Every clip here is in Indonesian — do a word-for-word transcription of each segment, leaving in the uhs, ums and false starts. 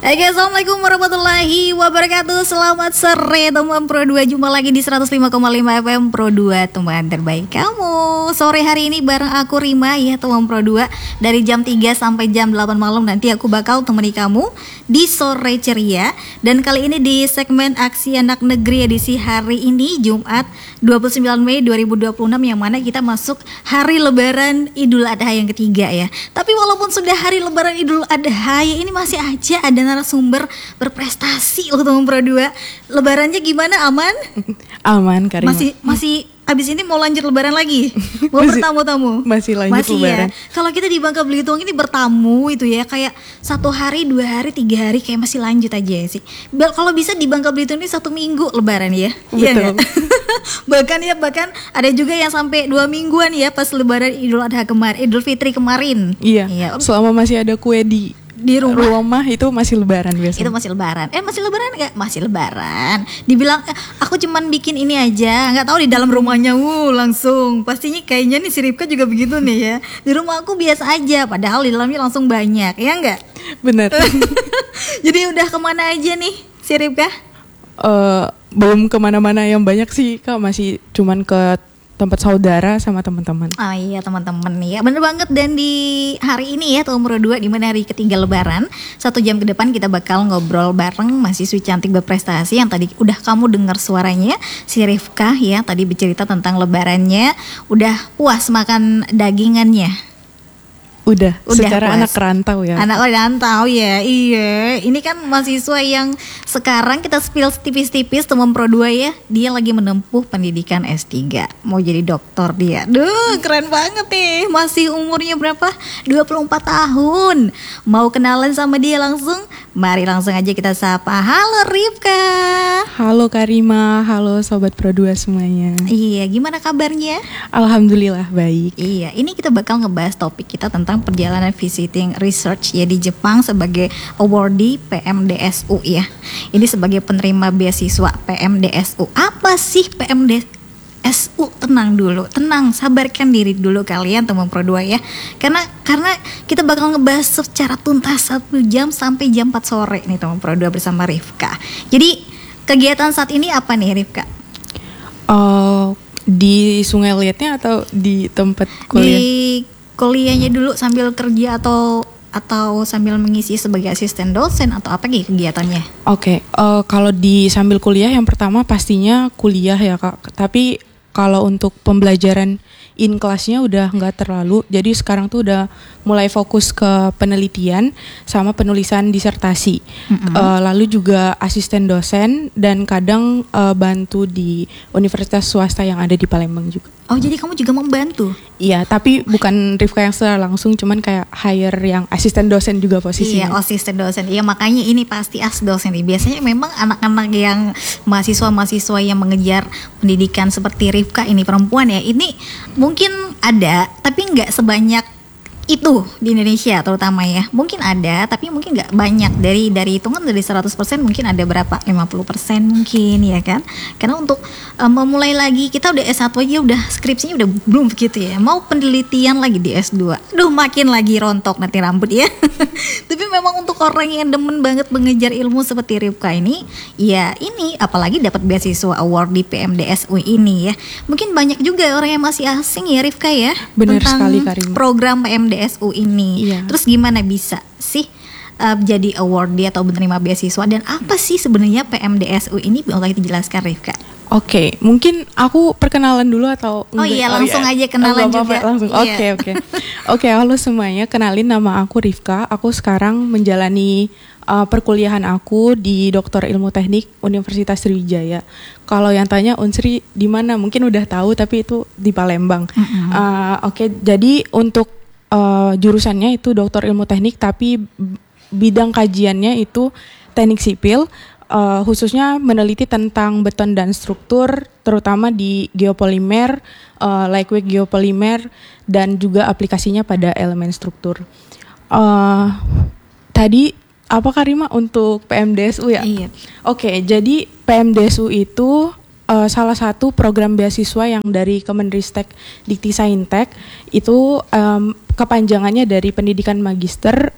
Oke, assalamualaikum warahmatullahi wabarakatuh. Selamat sore teman Pro dua. Jumpa lagi di seratus lima koma lima F M Pro dua, teman terbaik kamu. Sore hari ini bareng aku Rima ya teman Pro dua. Dari jam tiga sampai jam delapan malam nanti aku bakal temani kamu di Sore Ceria. Dan kali ini di segmen Aksi Anak Negeri edisi hari ini Jumat dua puluh sembilan Mei dua ribu dua puluh enam, yang mana kita masuk hari Lebaran Idul Adha yang ketiga ya. Tapi walaupun sudah hari Lebaran Idul Adha ya, ini masih aja ada narasumber berprestasi loh teman Pro dua. Lebarannya gimana, aman? Aman, Karima. Masih masih abis ini mau lanjut Lebaran lagi? Mau masih, bertamu-tamu? Masih lanjut masih Lebaran. Ya. Kalau kita di Bangka Belitung ini bertamu itu ya kayak satu hari, dua hari, tiga hari kayak masih lanjut aja sih. Kalau bisa di Bangka Belitung ini satu minggu Lebaran ya. Betul. Ya bahkan ya bahkan ada juga yang sampai dua mingguan ya pas Lebaran Idul Adha kemarin, Idul Fitri kemarin. Iya. iya. Selama masih ada kue di di rumah. rumah itu masih Lebaran biasanya. Itu masih Lebaran. Eh masih Lebaran nggak? Masih Lebaran. Dibilang eh, aku cuman bikin ini aja, nggak tahu di dalam rumahnya, wuh langsung. Pastinya kayaknya nih si Ripka juga begitu nih ya. Di rumah aku biasa aja, padahal di dalamnya langsung banyak, ya nggak? Benar. Jadi udah kemana aja nih si Ripka? Uh, belum kemana-mana yang banyak sih Kak, masih cuman ke tempat saudara sama teman-teman. Oh iya teman-teman nih ya, bener banget. Dan di hari ini ya tahun Pro dua, di mana hari ketiga Lebaran, satu jam ke depan kita bakal ngobrol bareng mahasiswi cantik berprestasi yang tadi udah kamu dengar suaranya, si Rifka ya, tadi bercerita tentang Lebarannya, udah puas makan dagingannya. Udah, Udah secara puas. Anak rantau ya. Anak rantau ya, iya. Ini kan mahasiswa yang sekarang kita spill tipis-tipis teman Pro dua ya. Dia lagi menempuh pendidikan S tiga. Mau jadi dokter dia. Duh, keren banget nih. Masih umurnya berapa? dua puluh empat tahun. Mau kenalan sama dia langsung? Mari langsung aja kita sapa. Halo Rifka. Halo Karima, halo Sobat Pro dua semuanya. Iya, gimana kabarnya? Alhamdulillah baik. Iya, ini kita bakal ngebahas topik kita tentang perjalanan visiting research ya di Jepang sebagai awardee P M D S U ya. Ini sebagai penerima beasiswa P M D S U. Apa sih P M D S U? Tenang dulu, tenang, sabarkan diri dulu kalian teman Pro dua ya. Karena karena kita bakal ngebahas secara tuntas satu jam sampai jam empat sore nih teman Pro dua bersama Rifka. Jadi kegiatan saat ini apa nih Rifka? Uh, di Sungai Liatnya atau di tempat kuliah? Di kuliahnya dulu sambil kerja atau atau sambil mengisi sebagai asisten dosen atau apa gitu kegiatannya? Oke, okay, uh, kalau di sambil kuliah yang pertama pastinya kuliah ya Kak. Tapi kalau untuk pembelajaran in kelasnya udah nggak terlalu. Jadi sekarang tuh udah mulai fokus ke penelitian sama penulisan disertasi. Mm-hmm. Uh, lalu juga asisten dosen dan kadang uh, bantu di universitas swasta yang ada di Palembang juga. Oh, jadi kamu juga membantu? Iya, tapi bukan Rifka yang secara langsung, cuman kayak hire yang asisten dosen juga posisinya. Iya, asisten dosen. Iya, makanya ini pasti as dosen nih. Biasanya memang anak-anak yang mahasiswa-mahasiswa yang mengejar pendidikan seperti Rifka ini perempuan ya, ini mungkin ada, tapi nggak sebanyak itu di Indonesia terutama ya. Mungkin ada, tapi mungkin nggak banyak. Dari dari hitungan dari seratus persen mungkin ada berapa? lima puluh persen mungkin ya kan. Karena untuk um, memulai lagi, kita udah S satu aja udah skripsinya udah belum begitu ya. Mau penelitian lagi di S dua. Duh, makin lagi rontok nanti rambut ya. Tapi memang untuk orang yang demen banget mengejar ilmu seperti Rifka ini, ya ini apalagi dapat beasiswa award di P M D S U ini ya. Mungkin banyak juga orang yang masih asing ya Rifka ya. Benar tentang sekali Karim. Program P M D S U ini. Iya. Terus gimana bisa sih uh, jadi awardee atau menerima beasiswa, dan apa sih sebenarnya P M D S U ini? Boleh dijelaskan Rifka? Oke, okay, mungkin aku perkenalan dulu atau Oh iya, langsung oh, iya. aja kenalan oh, juga. Langsung. Oke, oke. Oke, halo semuanya. Kenalin, nama aku Rifka. Aku sekarang menjalani uh, perkuliahan aku di Doktor Ilmu Teknik Universitas Sriwijaya. Kalau yang tanya Unsri di mana? Mungkin udah tahu, tapi itu di Palembang. Mm-hmm. Uh, oke, okay, jadi untuk uh, jurusannya itu Doktor Ilmu Teknik, tapi bidang kajiannya itu teknik sipil. Uh, khususnya meneliti tentang beton dan struktur, terutama di geopolimer, uh, lightweight geopolimer, dan juga aplikasinya pada elemen struktur. Uh, tadi apa Karima untuk P M D S U ya? Iya. Oke, okay, jadi P M D S U itu uh, salah satu program beasiswa yang dari Kemenristek Dikti Saintek, itu um, kepanjangannya dari pendidikan magister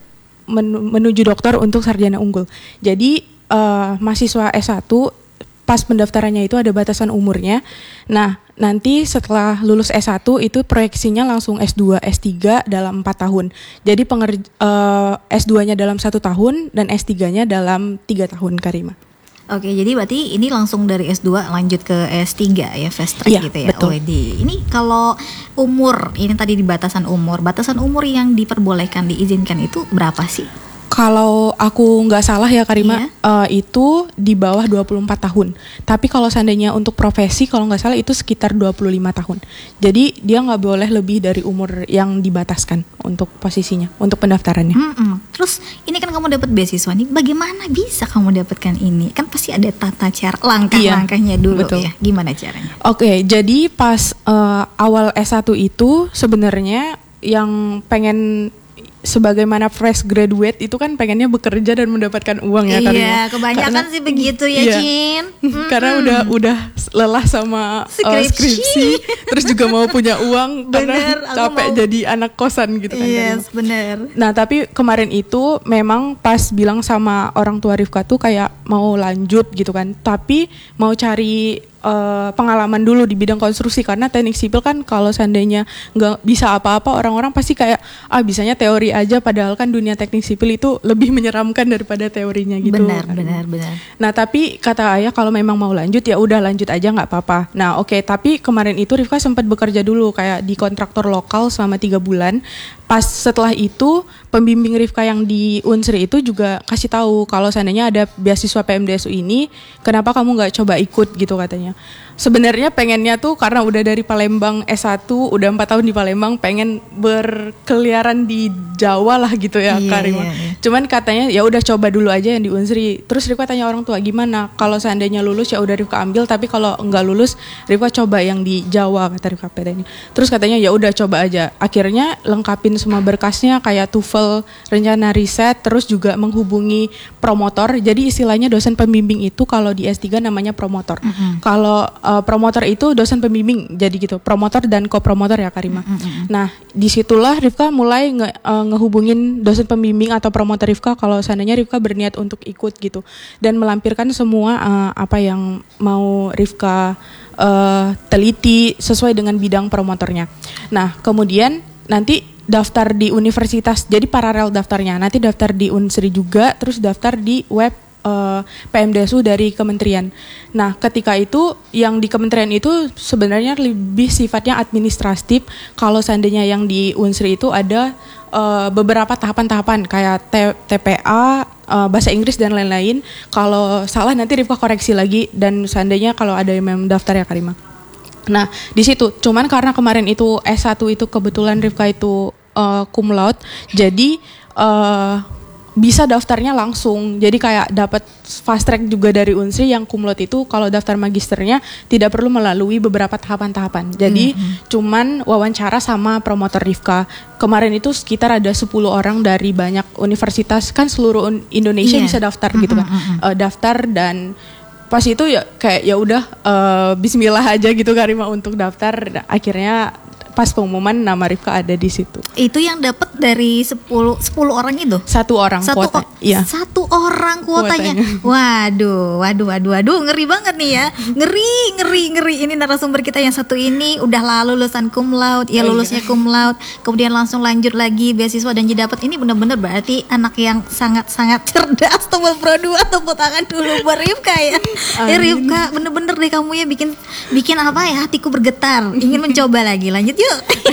men- menuju doktor untuk sarjana unggul. Jadi uh, mahasiswa S satu pas pendaftarannya itu ada batasan umurnya. Nah, nanti setelah lulus S satu itu proyeksinya langsung S dua, S tiga dalam empat tahun. Jadi penger- uh, S dua-nya dalam satu tahun dan S tiga-nya dalam tiga tahun, Karima. Oke, jadi berarti ini langsung dari S dua lanjut ke S tiga ya, fast track Iya, gitu ya. betul. O E D. Ini kalau umur, ini tadi di batasan umur. Batasan umur yang diperbolehkan, diizinkan itu berapa sih? Kalau aku nggak salah ya Karima, Iya. uh, itu di bawah dua puluh empat tahun. Tapi kalau seandainya untuk profesi, kalau nggak salah itu sekitar dua puluh lima tahun. Jadi dia nggak boleh lebih dari umur yang dibataskan untuk posisinya, untuk pendaftarannya. Mm-mm. Terus ini kan kamu dapat beasiswa nih, bagaimana bisa kamu dapatkan ini? Kan pasti ada tata cara, langkah-langkahnya dulu betul. ya. Gimana caranya? Oke, jadi pas uh, awal S satu itu sebenarnya yang pengen sebagaimana fresh graduate itu kan pengennya bekerja dan mendapatkan uang ya Karima. Iya, kebanyakan Karena- sih begitu ya, iya. Cin. Karena udah udah lelah sama uh, Skripsi. skripsi, terus juga mau punya uang karena Bener, aku capek mau- jadi anak kosan gitu kan. Karima. Yes, bener. Nah tapi kemarin itu memang pas bilang sama orang tua Rifka tuh kayak mau lanjut gitu kan, tapi mau cari uh, pengalaman dulu di bidang konstruksi karena teknik sipil kan kalau seandainya nggak bisa apa-apa orang-orang pasti kayak ah bisanya teori aja, padahal kan dunia teknik sipil itu lebih menyeramkan daripada teorinya gitu. Benar, kan. benar, benar. Nah tapi kata ayah kalau memang mau lanjut ya udah lanjut aja nggak apa-apa. Nah oke, tapi kemarin itu Rifka sempat bekerja dulu kayak di kontraktor lokal selama tiga bulan. Pas setelah itu pembimbing Rifka yang di Unsri itu juga kasih tahu kalau seandainya ada beasiswa P M D S U ini, kenapa kamu nggak coba ikut gitu katanya. Sebenarnya pengennya tuh karena udah dari Palembang S satu, udah empat tahun di Palembang, pengen berkeliaran di Jawa lah gitu ya Iya, Karima. iya, iya. Cuman katanya ya udah coba dulu aja yang di Unsri. Terus Rifka tanya orang tua gimana? Kalau seandainya lulus ya udah Rifka ambil, tapi kalau nggak lulus Rifka coba yang di Jawa kata Rifka katanya. Terus katanya ya udah coba aja. Akhirnya lengkapin semua berkasnya kayak TOEFL, rencana riset, terus juga menghubungi promotor. Jadi istilahnya dosen pembimbing itu kalau di S tiga namanya promotor. Mm-mm. Kalau uh, promotor itu dosen pembimbing, jadi gitu. Promotor dan kopromotor ya Karima. Mm-mm. Nah, disitulah Rifka mulai nge, uh, ngehubungin dosen pembimbing atau promotor Rifka kalau seandainya Rifka berniat untuk ikut gitu dan melampirkan semua uh, apa yang mau Rifka uh, teliti sesuai dengan bidang promotornya. Nah, kemudian nanti daftar di universitas, jadi paralel daftarnya. Nanti daftar di Unsri juga, terus daftar di web uh, P M D S U dari kementerian. Nah, ketika itu yang di kementerian itu sebenarnya lebih sifatnya administratif. Kalau seandainya yang di Unsri itu ada uh, beberapa tahapan-tahapan kayak T- TPA, uh, bahasa Inggris dan lain-lain. Kalau salah nanti Rifka koreksi lagi dan seandainya kalau ada yang mendaftar ya Karima. Nah, di situ cuman karena kemarin itu S satu itu kebetulan Rifka itu uh, cum laude, jadi uh, bisa daftarnya langsung. Jadi kayak dapat fast track juga dari Unsri yang cum laude itu kalau daftar magisternya tidak perlu melalui beberapa tahapan-tahapan. Jadi mm-hmm. cuman wawancara sama promotor Rifka. Kemarin itu sekitar ada sepuluh orang dari banyak universitas, kan seluruh Indonesia Iya. bisa daftar gitu kan. Mm-hmm. Uh, daftar dan pas itu ya kayak ya udah uh, bismillah aja gitu Karima untuk daftar. Nah, akhirnya pas pengumuman nama Rifka ada di situ. Itu yang dapat dari sepuluh sepuluh orang itu. Satu orang Satu kuota. o- Iya. Satu orang kuotanya. Kuotanya. Waduh, waduh, waduh, waduh, ngeri banget nih ya. Ngeri, ngeri, ngeri. Ini narasumber kita yang satu ini udah lalu lulusan cum laude, ya Oh, lulusnya cum laude, kemudian langsung lanjut lagi beasiswa dan jadi dapat. Ini benar-benar berarti anak yang sangat-sangat cerdas. Tepuk pro dua, tepuk tangan dulu buat Rifka ya. Ya Rifka, bener-bener deh kamu ya bikin bikin apa ya, hatiku bergetar. Ingin mencoba lagi. Lanjut yuk.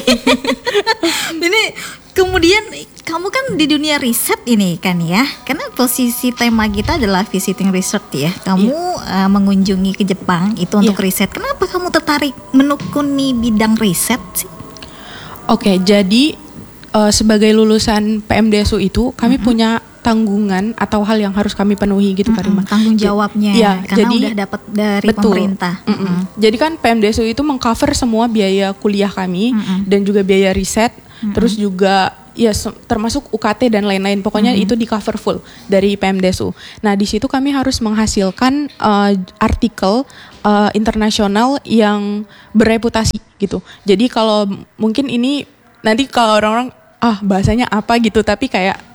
Ini kemudian kamu kan di dunia riset ini kan ya, karena posisi tema kita adalah visiting research ya. Kamu uh, mengunjungi ke Jepang itu untuk Iya. riset. Kenapa kamu tertarik menekuni bidang riset sih? Oke, jadi uh, sebagai lulusan P M D S U itu kami Mm-hmm. punya tanggungan atau hal yang harus kami penuhi gitu Karima. Mm-mm, tanggung jawabnya Iya, karena jadi- udah dapat dari Betul. pemerintah. Mm-mm. Mm-mm. Jadi kan P M D S U itu mengcover semua biaya kuliah kami Mm-mm. dan juga biaya riset, terus juga ya se- termasuk U K T dan lain-lain. Pokoknya itu di cover full dari P M D S U. Nah, di situ kami harus menghasilkan uh, artikel uh, internasional yang bereputasi gitu. Jadi kalau m- mungkin ini nanti kalau orang-orang ah bahasanya apa gitu, tapi kayak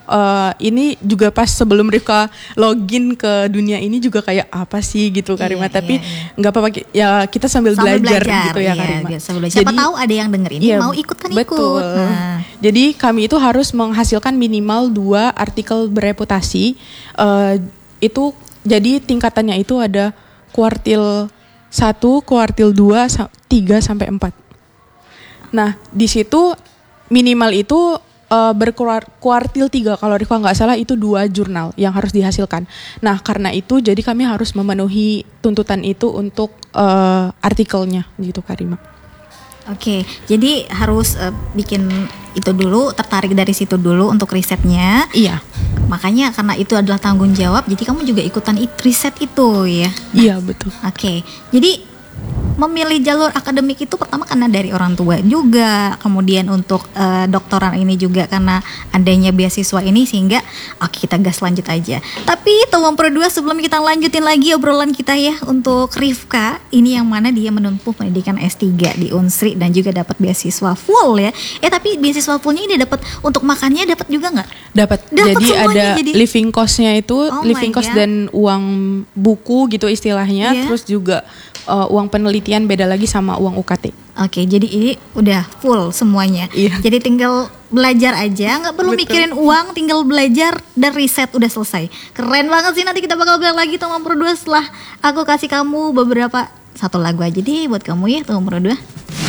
uh, ini juga pas sebelum Rifka login ke dunia ini juga kayak apa sih gitu Karima. Iya, Tapi nggak iya, iya. apa-apa ya kita sambil, sambil belajar, belajar gitu ya iya, Karima. Siapa Jadi, tahu ada yang denger ini iya, mau ikut kan betul. ikut. Nah. Jadi kami itu harus menghasilkan minimal dua artikel bereputasi. Uh, itu jadi tingkatannya itu ada kuartil satu, kuartil dua, tiga sampai empat. Nah, di situ minimal itu uh, berkuartil tiga. Kalau Rifka nggak salah itu dua jurnal yang harus dihasilkan. Nah, karena itu jadi kami harus memenuhi tuntutan itu untuk uh, artikelnya gitu Karima. Oke, jadi harus uh, bikin itu dulu, tertarik dari situ dulu untuk risetnya. Iya. Makanya karena itu adalah tanggung jawab, jadi kamu juga ikutan it, riset itu ya. Nah, iya betul. Oke, jadi memilih jalur akademik itu pertama karena dari orang tua juga, kemudian untuk uh, doktoran ini juga karena adanya beasiswa ini sehingga oke okay, kita gas lanjut aja. Tapi Tomam Pro dua sebelum kita lanjutin lagi obrolan kita ya untuk Rifka ini yang mana dia menempuh pendidikan S tiga di Unsri dan juga dapat beasiswa full ya. Eh tapi beasiswa fullnya ini dapat untuk makannya dapat juga nggak? Dapat. Jadi ada jadi... living cost-nya itu oh living cost dan uang buku gitu istilahnya, yeah. Terus juga uh, uang penelitian beda lagi sama uang U K T. Oke, jadi ini udah full semuanya. Iya. Jadi tinggal belajar aja, nggak perlu Betul. mikirin uang, tinggal belajar dan riset udah selesai. Keren banget sih, nanti kita bakal balik lagi Tomam Pro dua setelah aku kasih kamu beberapa satu lagu aja deh buat kamu ya Tomam Pro dua.